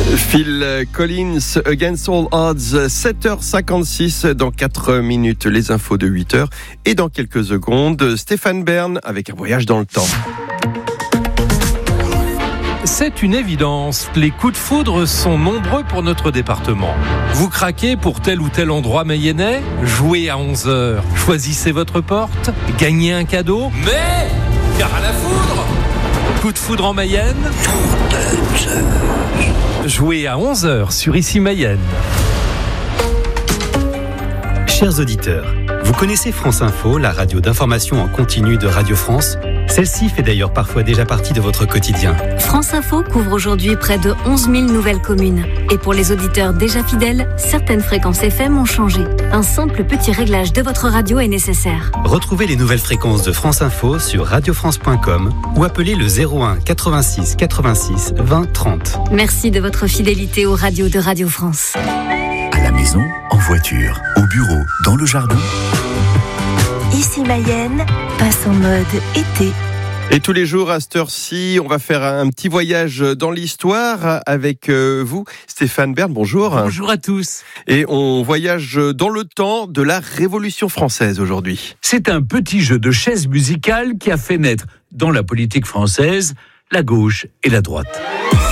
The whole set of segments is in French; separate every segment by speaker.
Speaker 1: Phil Collins, Against All Odds, 7h56, dans 4 minutes, les infos de 8h. Et dans quelques secondes, Stéphane Bern avec un voyage dans le temps.
Speaker 2: C'est une évidence, les coups de foudre sont nombreux pour notre département. Vous craquez pour tel ou tel endroit mayennais? Jouez à 11h, choisissez votre porte, gagnez un cadeau, mais car à la foudre! Coup de foudre en Mayenne? Jouez à 11h sur Ici Mayenne.
Speaker 3: Chers auditeurs, vous connaissez France Info, la radio d'information en continu de Radio France? Celle-ci fait d'ailleurs parfois déjà partie de votre quotidien.
Speaker 4: France Info couvre aujourd'hui près de 11 000 nouvelles communes. Et pour les auditeurs déjà fidèles, certaines fréquences FM ont changé. Un simple petit réglage de votre radio est nécessaire.
Speaker 3: Retrouvez les nouvelles fréquences de France Info sur radiofrance.com ou appelez le 01 86 86 20 30.
Speaker 4: Merci de votre fidélité aux radios de Radio France.
Speaker 5: À la maison, en voiture, au bureau, dans le jardin.
Speaker 6: Ici Mayenne passe en mode été.
Speaker 1: Et tous les jours à cette heure-ci, on va faire un petit voyage dans l'histoire avec vous, Stéphane Bern. Bonjour.
Speaker 2: Bonjour à tous.
Speaker 1: Et on voyage dans le temps de la Révolution française aujourd'hui.
Speaker 2: C'est un petit jeu de chaises musicales qui a fait naître dans la politique française la gauche et la droite.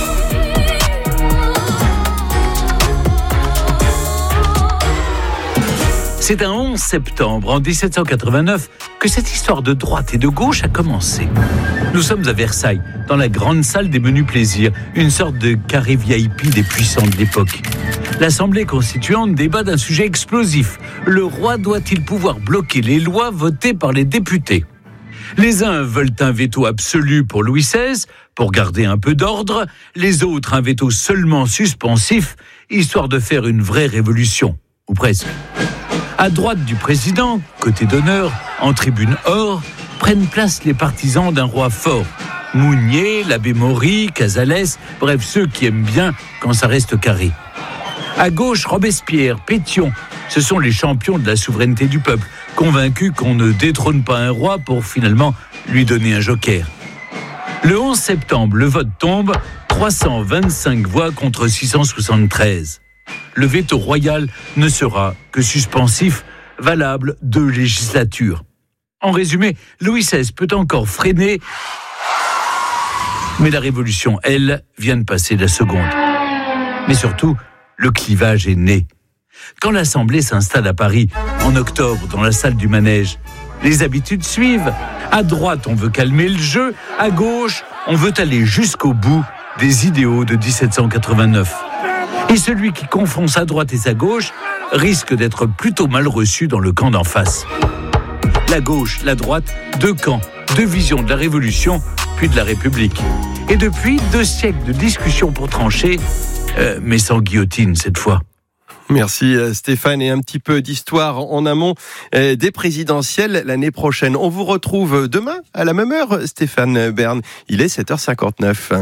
Speaker 2: C'est un 11 septembre en 1789 que cette histoire de droite et de gauche a commencé. Nous sommes à Versailles, dans la grande salle des menus plaisirs, une sorte de carré VIP des puissants de l'époque. L'Assemblée constituante débat d'un sujet explosif. Le roi doit-il pouvoir bloquer les lois votées par les députés ? Les uns veulent un veto absolu pour Louis XVI, pour garder un peu d'ordre, les autres un veto seulement suspensif, histoire de faire une vraie révolution, ou presque. À droite du président, côté d'honneur, en tribune or, prennent place les partisans d'un roi fort. Mounier, l'abbé Maury, Casalès, bref, ceux qui aiment bien quand ça reste carré. À gauche, Robespierre, Pétion, ce sont les champions de la souveraineté du peuple, convaincus qu'on ne détrône pas un roi pour finalement lui donner un joker. Le 11 septembre, le vote tombe, 325 voix contre 673. Le veto royal ne sera que suspensif, valable 2 législatures. En résumé, Louis XVI peut encore freiner, mais la Révolution, elle, vient de passer la seconde. Mais surtout, le clivage est né. Quand l'Assemblée s'installe à Paris, en octobre, dans la salle du Manège, les habitudes suivent. À droite, on veut calmer le jeu. À gauche, on veut aller jusqu'au bout des idéaux de 1789. Et celui qui confond sa droite et sa gauche risque d'être plutôt mal reçu dans le camp d'en face. La gauche, la droite, 2 camps, 2 visions de la Révolution, puis de la République. Et depuis, 2 siècles de discussions pour trancher, mais sans guillotine cette fois.
Speaker 1: Merci Stéphane, et un petit peu d'histoire en amont des présidentielles l'année prochaine. On vous retrouve demain à la même heure, Stéphane Bern. Il est 7h59.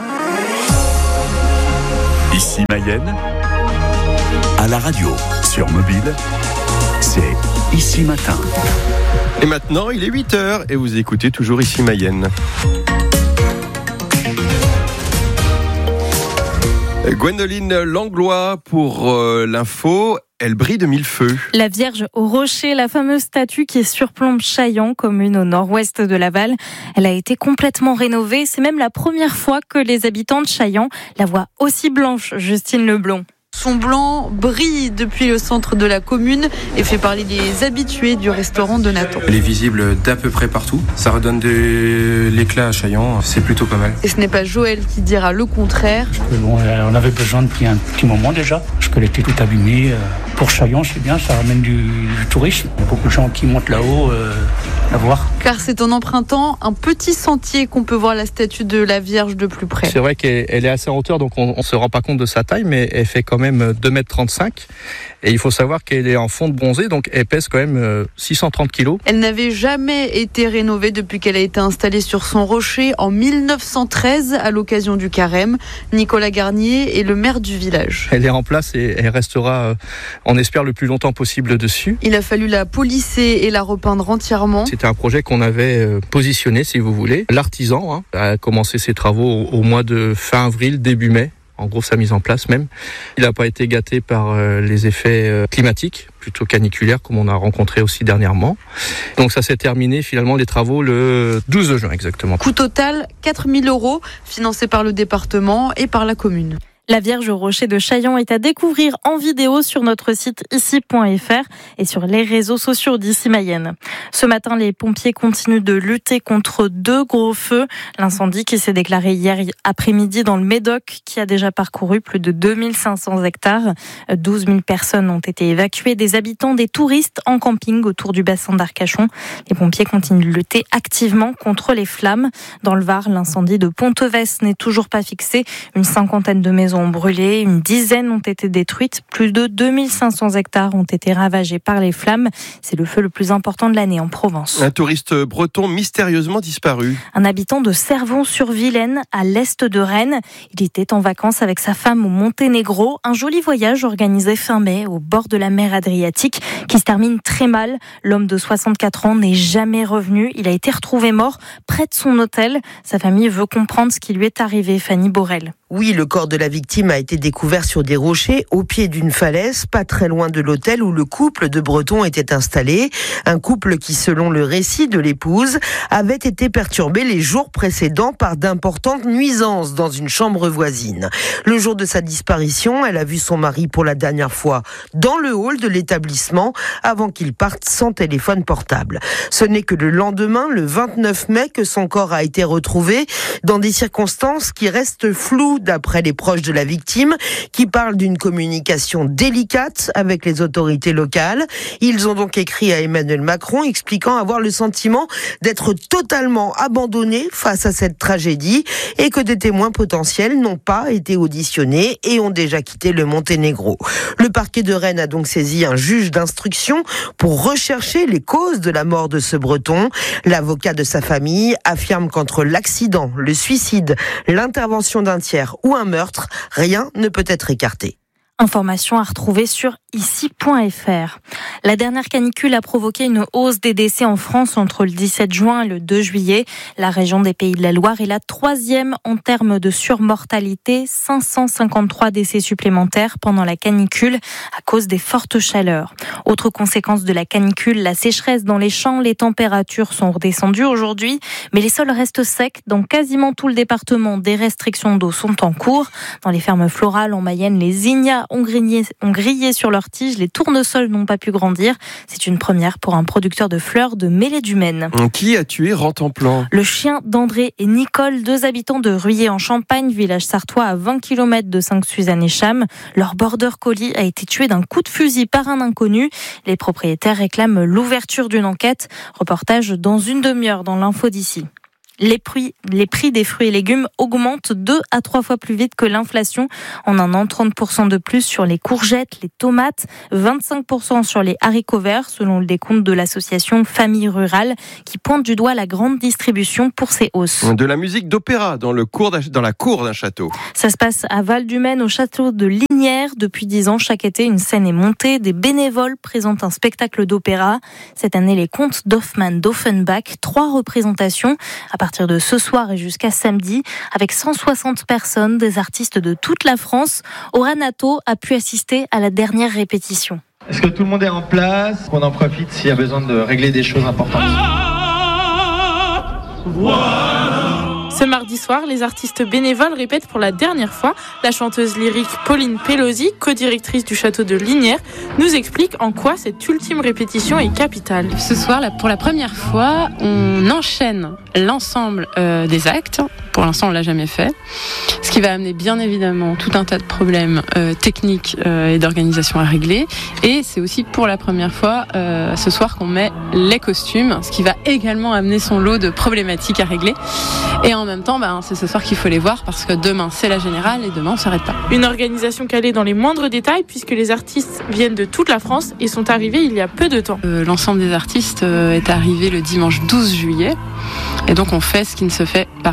Speaker 5: Ici Mayenne, à la radio, sur mobile, c'est Ici Matin.
Speaker 1: Et maintenant, il est 8h et vous écoutez toujours Ici Mayenne. Gwendoline Langlois pour l'info. Elle brille de 1000 feux.
Speaker 7: La Vierge au Rocher, la fameuse statue qui surplombe Chaillan, commune au nord-ouest de Laval. Elle a été complètement rénovée. C'est même la première fois que les habitants de Chaillan la voient aussi blanche, Justine Leblond.
Speaker 8: Son blanc brille depuis le centre de la commune et fait parler des habitués du restaurant de Nathan.
Speaker 9: Elle est visible d'à peu près partout. Ça redonne de l'éclat à Chaillan, c'est plutôt pas mal.
Speaker 8: Et ce n'est pas Joël qui dira le contraire.
Speaker 10: Bon, on avait besoin depuis un petit moment déjà, parce qu'elle était toute abîmée. Pour Chaillan, c'est bien, ça ramène du tourisme. Il y a beaucoup de gens qui montent là-haut à voir.
Speaker 8: Car c'est en empruntant un petit sentier qu'on peut voir la statue de la Vierge de plus près.
Speaker 11: C'est vrai qu'elle est assez en hauteur, donc on ne se rend pas compte de sa taille, mais elle fait quand même 2,35 m. Et il faut savoir qu'elle est en fonte bronzée, donc elle pèse quand même 630 kg.
Speaker 8: Elle n'avait jamais été rénovée depuis qu'elle a été installée sur son rocher en 1913 à l'occasion du carême. Nicolas Garnier est le maire du village.
Speaker 11: Elle est en place et elle restera, on espère, le plus longtemps possible dessus.
Speaker 8: Il a fallu la polisser et la repeindre entièrement.
Speaker 11: C'était un projet qu'on avait positionné, si vous voulez. L'artisan a commencé ses travaux au mois de fin avril, début mai. en gros sa mise en place même. Il n'a pas été gâté par les effets climatiques, plutôt caniculaires comme on a rencontré aussi dernièrement. Donc ça s'est terminé finalement les travaux le 12 juin exactement.
Speaker 8: Coût total 4 000 €, financé par le département et par la commune.
Speaker 7: La Vierge au rocher de Chaillon est à découvrir en vidéo sur notre site ici.fr et sur les réseaux sociaux d'Ici Mayenne. Ce matin, les pompiers continuent de lutter contre 2 gros feux. L'incendie qui s'est déclaré hier après-midi dans le Médoc, qui a déjà parcouru plus de 2500 hectares. 12 000 personnes ont été évacuées, des habitants, des touristes en camping autour du bassin d'Arcachon. Les pompiers continuent de lutter activement contre les flammes. Dans le Var, l'incendie de Ponteves n'est toujours pas fixé. Une 50aine de maisons ont brûlé, une dizaine ont été détruites, plus de 2500 hectares ont été ravagés par les flammes. C'est le feu le plus important de l'année en Provence.
Speaker 1: Un touriste breton mystérieusement disparu.
Speaker 7: Un habitant de Cervon-sur-Vilaine, à l'est de Rennes. Il était en vacances avec sa femme au Monténégro. Un joli voyage organisé fin mai au bord de la mer Adriatique qui se termine très mal. L'homme de 64 ans n'est jamais revenu. Il a été retrouvé mort près de son hôtel. Sa famille veut comprendre ce qui lui est arrivé. Fanny Borel.
Speaker 12: Oui, le corps de la victime a été découvert sur des rochers au pied d'une falaise, pas très loin de l'hôtel où le couple de Bretons était installé. Un couple qui, selon le récit de l'épouse, avait été perturbé les jours précédents par d'importantes nuisances dans une chambre voisine. Le jour de sa disparition, elle a vu son mari pour la dernière fois dans le hall de l'établissement avant qu'il parte sans téléphone portable. Ce n'est que le lendemain, le 29 mai, que son corps a été retrouvé dans des circonstances qui restent floues d'après les proches de la victime, qui parlent d'une communication délicate avec les autorités locales. Ils ont donc écrit à Emmanuel Macron expliquant avoir le sentiment d'être totalement abandonnés face à cette tragédie et que des témoins potentiels n'ont pas été auditionnés et ont déjà quitté le Monténégro. Le parquet de Rennes a donc saisi un juge d'instruction pour rechercher les causes de la mort de ce Breton. L'avocat de sa famille affirme qu'entre l'accident, le suicide, l'intervention d'un tiers ou un meurtre, rien ne peut être écarté.
Speaker 7: Information à retrouver sur ici.fr. La dernière canicule a provoqué une hausse des décès en France entre le 17 juin et le 2 juillet. La région des Pays de la Loire est la 3e en termes de surmortalité. 553 décès supplémentaires pendant la canicule à cause des fortes chaleurs. Autre conséquence de la canicule, la sécheresse dans les champs. Les températures sont redescendues aujourd'hui, mais les sols restent secs. Dans quasiment tout le département, des restrictions d'eau sont en cours. Dans les fermes florales en Mayenne, les ignas ont grillé sur leurs tiges. Les tournesols n'ont pas pu grandir. C'est une première pour un producteur de fleurs de Mêlée-du-Maine.
Speaker 1: Qui a tué Rantanplan ?
Speaker 7: Le chien d'André et Nicole, 2 habitants de Ruillé en Champagne, village sartois à 20 km de Sainte-Suzanne-et-Cham. Leur border collie a été tué d'un coup de fusil par un inconnu. Les propriétaires réclament l'ouverture d'une enquête. Reportage dans une demi-heure dans l'info d'ici. Les prix des fruits et légumes augmentent 2 à 3 fois plus vite que l'inflation. En un an, 30% de plus sur les courgettes, les tomates, 25% sur les haricots verts, selon le décompte de l'association Famille Rurale, qui pointe du doigt la grande distribution pour ces hausses.
Speaker 1: De la musique d'opéra dans la cour d'un château.
Speaker 7: Ça se passe à Val-du-Maine, au château de Linières. Depuis 10 ans, chaque été, une scène est montée. Des bénévoles présentent un spectacle d'opéra. Cette année, les contes d'Hoffmann d'Offenbach, 3 représentations à partir de ce soir et jusqu'à samedi, avec 160 personnes, des artistes de toute la France. Oranato a pu assister à la dernière répétition.
Speaker 13: Est-ce que tout le monde est en place ? On en profite s'il y a besoin de régler des choses importantes.
Speaker 14: Ce mardi soir, les artistes bénévoles répètent pour la dernière fois. La chanteuse lyrique Pauline Pelosi, co-directrice du château de Linières, nous explique en quoi cette ultime répétition est capitale.
Speaker 15: Ce soir, pour la première fois, on enchaîne l'ensemble des actes. Pour l'instant, on l'a jamais fait. Ce qui va amener bien évidemment tout un tas de problèmes techniques et d'organisation à régler. Et c'est aussi pour la première fois ce soir qu'on met les costumes, ce qui va également amener son lot de problématiques à régler. Et en même temps, c'est ce soir qu'il faut les voir parce que demain c'est la générale et demain on ne s'arrête pas.
Speaker 14: Une organisation calée dans les moindres détails puisque les artistes viennent de toute la France et sont arrivés il y a peu de temps.
Speaker 15: L'ensemble des artistes est arrivé le dimanche 12 juillet et donc on fait ce qui ne se fait par contre pas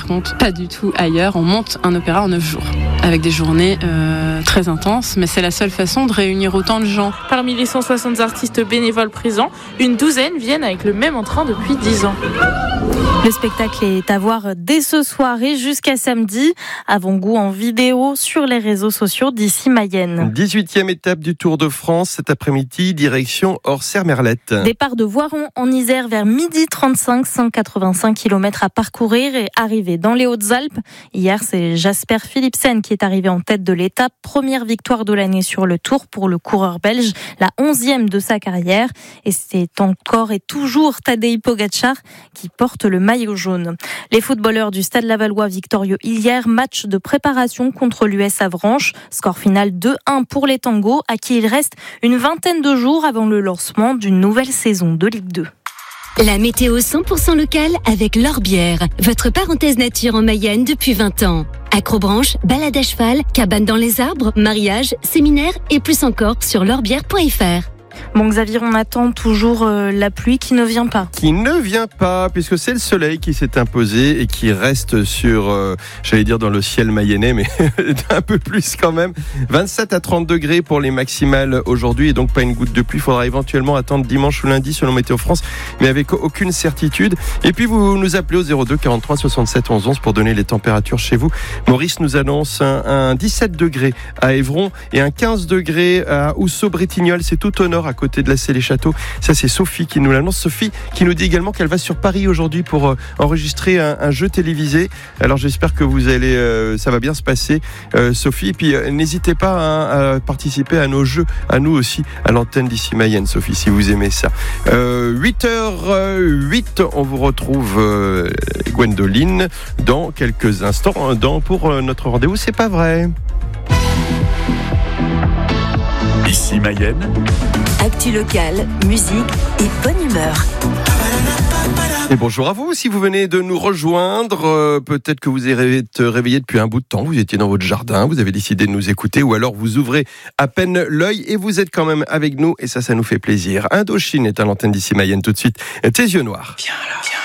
Speaker 15: pas du tout ailleurs. On monte un opéra en 9 jours, avec des journées très intenses, mais c'est la seule façon de réunir autant de gens.
Speaker 14: Parmi les 160 artistes bénévoles présents, une douzaine viennent avec le même entrain depuis 10 ans.
Speaker 7: Le spectacle est à voir dès ce soir et jusqu'à samedi. Avant-goût en vidéo sur les réseaux sociaux d'Ici Mayenne.
Speaker 1: 18e étape du Tour de France cet après-midi, direction Orser-Merlette.
Speaker 7: Départ de Voiron en Isère vers 12h35, 185 km à parcourir et arrivé dans les Hautes-Alpes. Hier, c'est Jasper Philipsen qui est arrivé en tête de l'étape. Première victoire de l'année sur le Tour pour le coureur belge, la 11e de sa carrière. Et c'est encore et toujours Tadej Pogačar qui porte le maillot jaune. Les footballeurs du Stade Lavallois victorieux hier, match de préparation contre l'US Avranches. Score final 2-1 pour les Tangos, à qui il reste une vingtaine de jours avant le lancement d'une nouvelle saison de Ligue 2.
Speaker 4: La météo 100% locale avec L'Orbière, votre parenthèse nature en Mayenne depuis 20 ans. Acrobranche, balade à cheval, cabane dans les arbres, mariage, séminaire et plus encore sur l'orbière.fr.
Speaker 7: Bon Xavier, on attend toujours la pluie qui ne vient pas.
Speaker 1: Qui ne vient pas, puisque c'est le soleil qui s'est imposé et qui reste sur, j'allais dire dans le ciel mayennais, mais un peu plus quand même. 27 à 30 degrés pour les maximales aujourd'hui et donc pas une goutte de pluie. Il faudra éventuellement attendre dimanche ou lundi selon Météo France, mais avec aucune certitude. Et puis vous nous appelez au 02 43 67 11 11 pour donner les températures chez vous. Maurice nous annonce un 17 degrés à Évron et un 15 degrés à Housseau-Bretignolles. C'est tout au nord, à côté de la Célé-Château. Ça, c'est Sophie qui nous l'annonce. Sophie qui nous dit également qu'elle va sur Paris aujourd'hui pour enregistrer un jeu télévisé. Alors, j'espère que vous allez, ça va bien se passer, Sophie. Et puis, n'hésitez pas à participer à nos jeux, à nous aussi, à l'antenne d'Ici Mayenne, Sophie, si vous aimez ça. 8h08, on vous retrouve, Gwendoline, dans quelques instants, pour notre rendez-vous. C'est pas vrai.
Speaker 5: Ici Mayenne.
Speaker 6: Actu locale, musique et bonne humeur.
Speaker 1: Et bonjour à vous, si vous venez de nous rejoindre, peut-être que vous êtes réveillé depuis un bout de temps, vous étiez dans votre jardin, vous avez décidé de nous écouter, ou alors vous ouvrez à peine l'œil et vous êtes quand même avec nous, et ça nous fait plaisir. Indochine est à l'antenne d'Ici Mayenne tout de suite, tes yeux noirs.
Speaker 16: Viens là, viens.